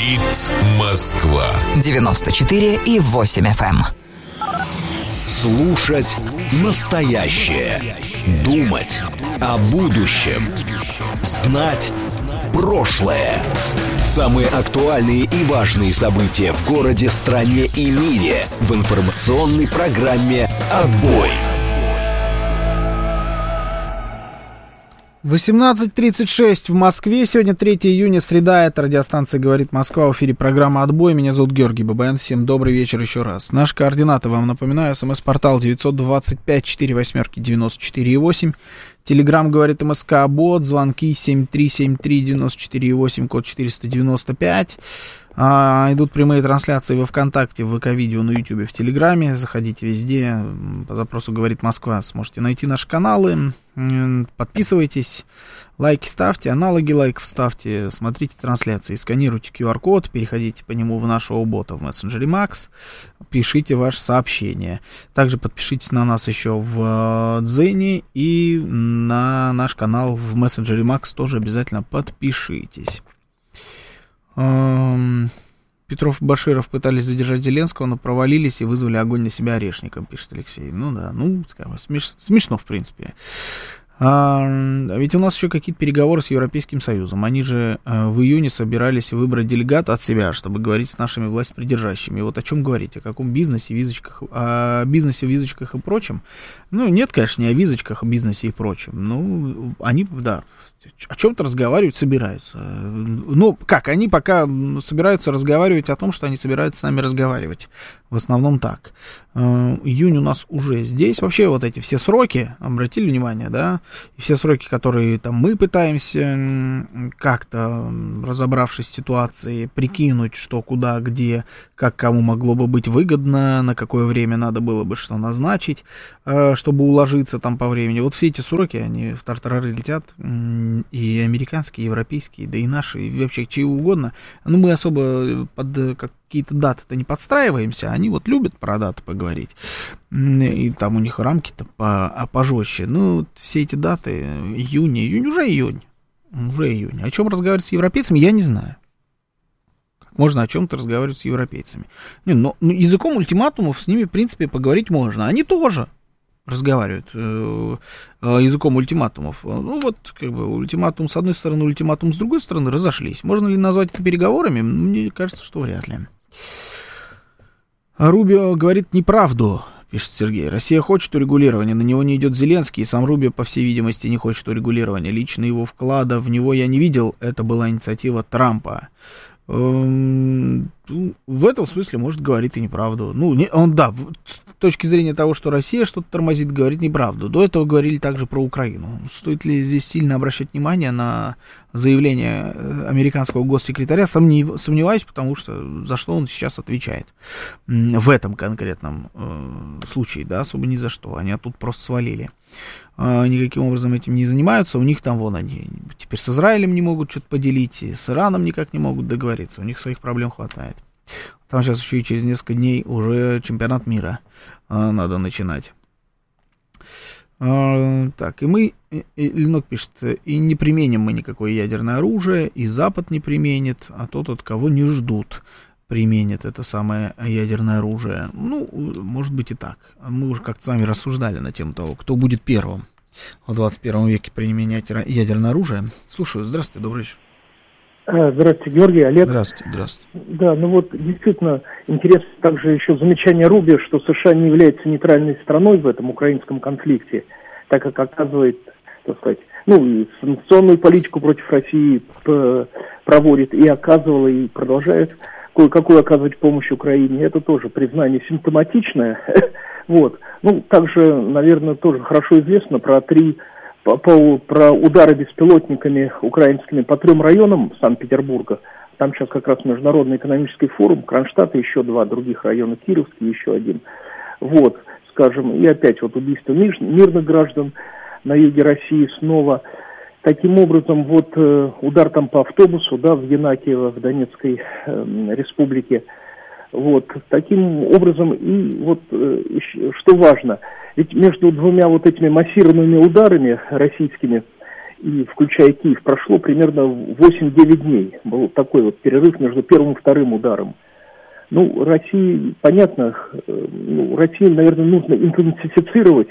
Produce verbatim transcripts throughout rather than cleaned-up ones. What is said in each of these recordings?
Говорит Москва. девяносто четыре и восемь эф эм. Слушать настоящее. Думать о будущем. Знать прошлое. Самые актуальные и важные события в городе, стране и мире в информационной программе «Отбой». восемнадцать тридцать шесть в Москве. Сегодня третьего июня, среда. Это радиостанция «Говорит Москва». В эфире программа «Отбой». Меня зовут Георгий Бабаян. Всем добрый вечер еще раз. Наши координаты вам напоминаю. СМС-портал девятьсот двадцать пять сорок восемь девяносто четыре восемь. Телеграм «Говорит МСК Бот». Звонки семь три семь три девяносто четыре восемь, код четыреста девяносто пять. А, идут прямые трансляции во ВКонтакте, в ВК-видео, на Ютубе, в Телеграме. Заходите везде. По запросу «Говорит Москва» сможете найти наши каналы. Подписывайтесь, лайки ставьте, аналоги лайков ставьте, смотрите трансляции, сканируйте ку ар код, переходите по нему в нашего бота в мессенджере Макс, пишите ваше сообщение. Также подпишитесь на нас еще в Дзене и на наш канал в мессенджере Макс тоже обязательно подпишитесь. Петров и Баширов пытались задержать Зеленского, но провалились и вызвали огонь на себя орешником, пишет Алексей. Ну да, ну, смеш, смешно, в принципе. А, ведь у нас еще какие-то переговоры с Европейским Союзом. Они же а, в июне собирались выбрать делегата от себя, чтобы говорить с нашими властьпридержащими. Вот о чем говорить? О каком бизнесе, визочках, о бизнесе, визочках и прочем? Ну, нет, конечно, не о визочках, о бизнесе и прочем. Ну, они, да, о чем-то разговаривать собираются. Ну, как, они пока собираются разговаривать о том, что они собираются с нами разговаривать. В основном так. Июнь у нас уже здесь. Вообще вот эти все сроки, обратили внимание, да, и все сроки, которые там мы пытаемся как-то, разобравшись в ситуации, прикинуть, что, куда, где, как кому могло бы быть выгодно, на какое время надо было бы что назначить, чтобы уложиться там по времени. Вот все эти сроки, они в тартарары летят, и американские, и европейские, да и наши, и вообще чьи угодно. Ну, мы особо под какие-то даты-то не подстраиваемся, они вот любят про даты поговорить, и там у них рамки-то по, пожестче. Ну, все эти даты, июнь, июнь, уже июнь, уже июнь. О чем разговаривать с европейцами, я не знаю. Как можно о чем-то разговаривать с европейцами? Не, но ну, языком ультиматумов с ними, в принципе, поговорить можно. Они тоже разговаривают э, э, языком ультиматумов. Ну, вот, как бы, ультиматум с одной стороны, ультиматум с другой стороны разошлись. Можно ли назвать это переговорами? Мне кажется, что вряд ли. Рубио говорит неправду, пишет Сергей. Россия хочет урегулирования, на него не идет Зеленский, и сам Рубио, по всей видимости, не хочет урегулирования. Лично его вклада в него я не видел, это была инициатива Трампа. В этом смысле, может, говорит и неправду. Ну, не, он, да, с точки зрения того, что Россия что-то тормозит, говорит неправду. До этого говорили также про Украину. Стоит ли здесь сильно обращать внимание на заявление американского госсекретаря? Сомнев, сомневаюсь, потому что за что он сейчас отвечает. В этом конкретном э, случае, да, особо ни за что. Они тут просто свалили. Э, никаким образом этим не занимаются. У них там, вон они, теперь с Израилем не могут что-то поделить, и с Ираном никак не могут договориться. У них своих проблем хватает. Там сейчас еще и через несколько дней уже чемпионат мира а, надо начинать. А, так, и мы, и, и, Ленок пишет, и не применим мы никакое ядерное оружие, и Запад не применит, а тот, от кого не ждут, применит это самое ядерное оружие. Ну, может быть и так. Мы уже как-то с вами рассуждали на тему того, кто будет первым в двадцать первом веке применять ядерное оружие. Слушаю, здравствуйте, добрый вечер. Здравствуйте, Георгий, Олег. Здравствуйте, здравствуйте. Да, ну вот действительно интересно также еще замечание Рубио, что США не является нейтральной страной в этом украинском конфликте, так как оказывает, так сказать, ну, и санкционную политику против России проводит и оказывала, и продолжает кое-какую оказывать помощь Украине. Это тоже признание симптоматичное. Вот. Ну, также, наверное, тоже хорошо известно про три... По, по, про удары беспилотниками украинскими по трем районам Санкт-Петербурга. Там сейчас как раз Международный экономический форум, Кронштадт и еще два других района, Кировский еще один. Вот, скажем, и опять вот убийство мир, мирных граждан на юге России снова. Таким образом, вот э, удар там по автобусу, да, в Янакиево, в Донецкой э, республике. Вот, таким образом, и вот, э, что важно, ведь между двумя вот этими массированными ударами российскими и включая Киев, прошло примерно восемь-девять дней. Был такой вот перерыв между первым и вторым ударом. Ну, России, понятно, ну, России, наверное, нужно интенсифицировать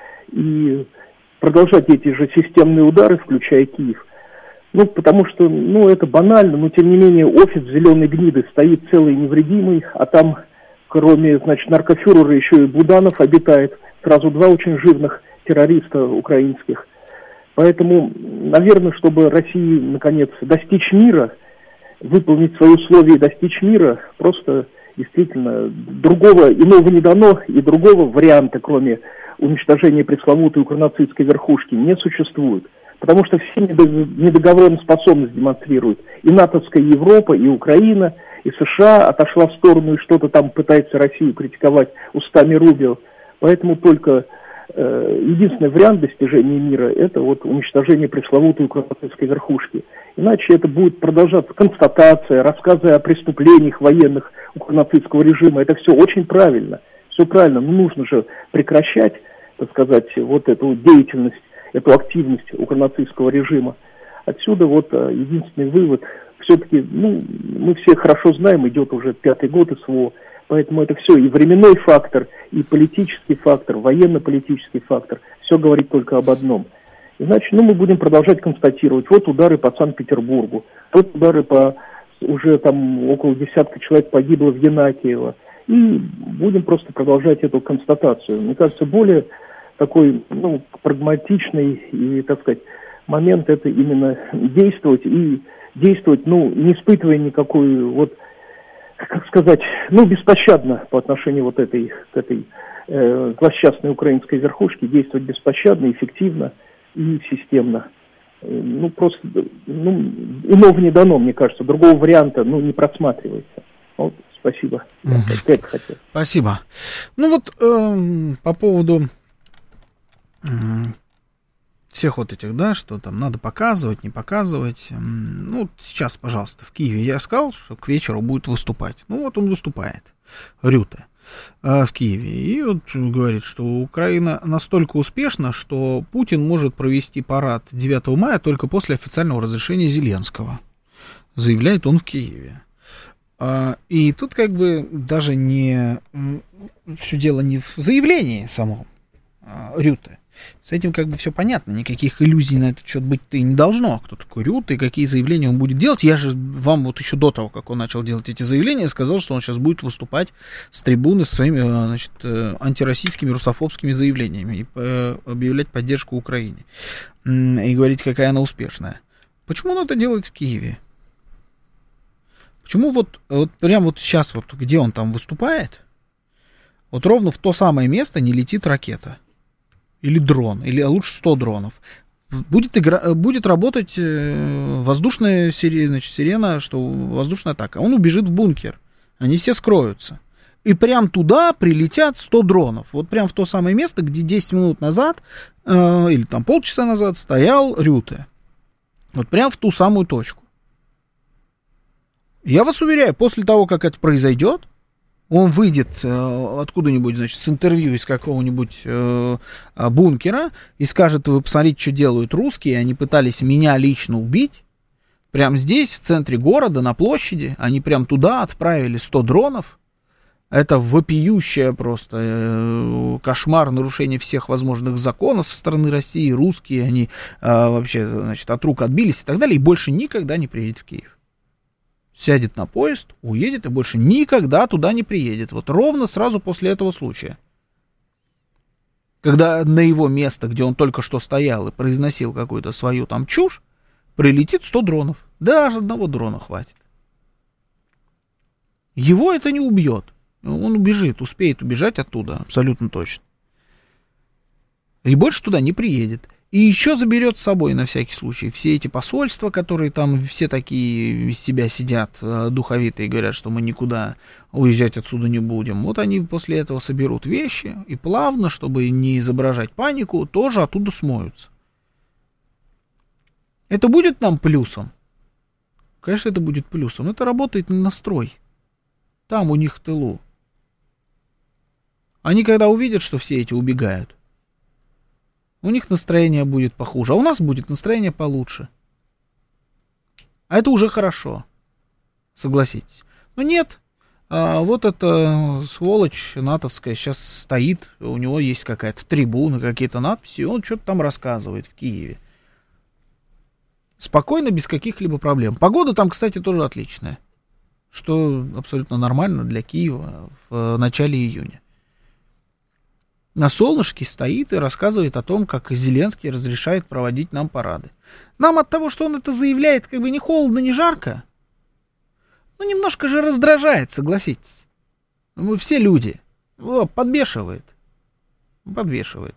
и продолжать эти же системные удары, включая Киев. Ну, потому что, ну, это банально, но, тем не менее, офис «Зеленой гниды» стоит целый и невредимый, а там, кроме, значит, наркофюрера, еще и Буданов обитает, сразу два очень жирных террориста украинских. Поэтому, наверное, чтобы России, наконец, достичь мира, выполнить свои условия и достичь мира, просто действительно другого иного не дано, и другого варианта, кроме уничтожения пресловутой укронацистской верхушки, не существует. Потому что все недоговореноспособность демонстрируют. И натовская Европа, и Украина, и США отошла в сторону и что-то там пытается Россию критиковать устами Рубио. Поэтому только э, единственный вариант достижения мира – это вот уничтожение пресловутой укронацистской верхушки. Иначе это будет продолжаться констатация, рассказы о преступлениях военных укронацистского режима. Это все очень правильно. Все правильно. Но нужно же прекращать, так сказать, вот эту деятельность, эту активность укронацистского режима. Отсюда вот единственный вывод. Все-таки, ну, мы все хорошо знаем, идет уже пятый год СВО, поэтому это все и временной фактор, и политический фактор, военно-политический фактор. Все говорит только об одном. Иначе, ну, мы будем продолжать констатировать. Вот удары по Санкт-Петербургу, вот удары по, уже там около десятка человек погибло в Янакиево. И будем просто продолжать эту констатацию. Мне кажется, более такой, ну, прагматичный и, так сказать, момент это именно действовать и действовать, ну, не испытывая никакой, вот, как сказать, ну, беспощадно по отношению вот этой, к этой э, злосчастной украинской верхушке, действовать беспощадно, эффективно и системно. Ну, просто, ну, иного не дано, мне кажется, другого варианта, ну, не просматривается. Вот, спасибо. Mm-hmm. Я хотел. Спасибо. Ну, вот э, по поводу э, всех вот этих, да, что там надо показывать, не показывать. Э, ну, сейчас, пожалуйста, в Киеве я сказал, что к вечеру будет выступать. Ну, вот он выступает, Рюте, э, в Киеве. И вот говорит, что Украина настолько успешна, что Путин может провести парад девятого мая только после официального разрешения Зеленского. Заявляет он в Киеве. И тут как бы даже не все дело не в заявлении самом Рюте. С этим как бы все понятно, никаких иллюзий на этот счет быть-то и не должно. Кто такой Рюте, какие заявления он будет делать. Я же вам вот еще до того, как он начал делать эти заявления, сказал, что он сейчас будет выступать с трибуны со своими, значит, антироссийскими, русофобскими заявлениями и объявлять поддержку Украине. И говорить, какая она успешная. Почему он это делает в Киеве? Почему вот, вот прямо вот сейчас, вот, где он там выступает, вот ровно в то самое место не летит ракета? Или дрон, или а лучше сто дронов. Будет, игра, будет работать э, воздушная сирена, значит, сирена, что воздушная атака. Он убежит в бункер. Они все скроются. И прям туда прилетят сто дронов. Вот прям в то самое место, где десять минут назад, э, или там полчаса назад стоял Рюте. Вот прям в ту самую точку. Я вас уверяю, после того, как это произойдет, он выйдет э, откуда-нибудь, значит, с интервью из какого-нибудь э, бункера и скажет: вы посмотрите, что делают русские, они пытались меня лично убить. Прямо здесь, в центре города, на площади, они прям туда отправили сто дронов. Это вопиющее просто э, кошмар, нарушение всех возможных законов со стороны России. Русские, они э, вообще, значит, от рук отбились и так далее, и больше никогда не приедет в Киев. Сядет на поезд, уедет и больше никогда туда не приедет. Вот ровно сразу после этого случая. Когда на его место, где он только что стоял и произносил какую-то свою там чушь, прилетит сто дронов. Даже одного дрона хватит. Его это не убьет. Он убежит, успеет убежать оттуда, абсолютно точно. И больше туда не приедет. И еще заберет с собой на всякий случай все эти посольства, которые там все такие из себя сидят, духовитые, говорят, что мы никуда уезжать отсюда не будем. Вот они после этого соберут вещи и плавно, чтобы не изображать панику, тоже оттуда смоются. Это будет нам плюсом? Конечно, это будет плюсом. Это работает на настрой. Там у них в тылу. Они когда увидят, что все эти убегают, У них настроение будет похуже, а у нас будет настроение получше. А это уже хорошо, согласитесь. Но нет, а вот эта сволочь натовская сейчас стоит, у него есть какая-то трибуна, какие-то надписи, и он что-то там рассказывает в Киеве. Спокойно, без каких-либо проблем. Погода там, кстати, тоже отличная, что абсолютно нормально для Киева в начале июня. На солнышке стоит и рассказывает о том, как Зеленский разрешает проводить нам парады. Нам от того, что он это заявляет, как бы не холодно, не жарко, ну, немножко же раздражает, согласитесь. Мы все люди. О, подбешивает. Подбешивает.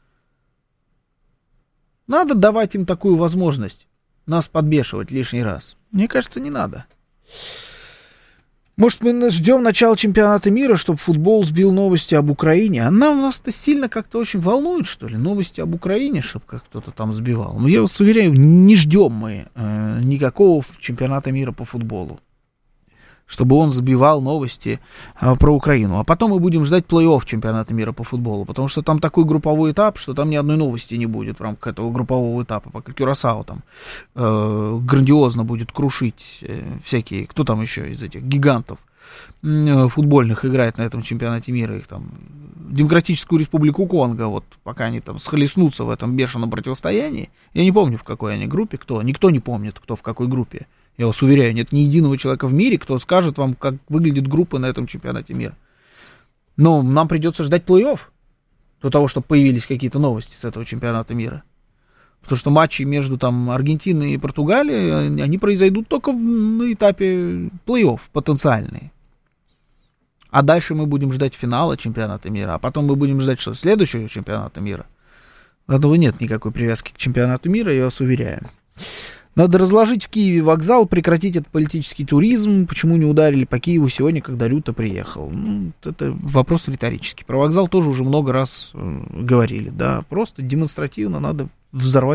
Надо давать им такую возможность нас подбешивать лишний раз. Мне кажется, не надо. Может, мы ждем начала чемпионата мира, чтобы футбол сбил новости об Украине? А нам нас-то сильно как-то очень волнует, что ли, новости об Украине, чтобы как кто-то там сбивал. Но я вас уверяю, не ждем мы э, никакого чемпионата мира по футболу, чтобы он сбивал новости а, про Украину. А потом мы будем ждать плей-офф чемпионата мира по футболу, потому что там такой групповой этап, что там ни одной новости не будет в рамках этого группового этапа, пока Кюрасао там э, грандиозно будет крушить э, всякие, кто там еще из этих гигантов э, футбольных играет на этом чемпионате мира, их там, Демократическую Республику Конго, вот пока они там схлестнутся в этом бешеном противостоянии, я не помню, в какой они группе, кто, никто не помнит, кто в какой группе. Я вас уверяю, нет ни единого человека в мире, кто скажет вам, как выглядит группа на этом чемпионате мира. Но нам придется ждать плей-офф до того, чтобы появились какие-то новости с этого чемпионата мира. Потому что матчи между там Аргентиной и Португалией, они произойдут только на этапе плей-офф потенциальные. А дальше мы будем ждать финала чемпионата мира, а потом мы будем ждать что, следующего чемпионата мира. Поэтому нет никакой привязки к чемпионату мира, я вас уверяю. Надо разложить в Киеве вокзал, прекратить этот политический туризм. Почему не ударили по Киеву сегодня, когда Рюта приехал? Ну, это вопрос риторический. Про вокзал тоже уже много раз э, говорили. Да, просто демонстративно надо взорвать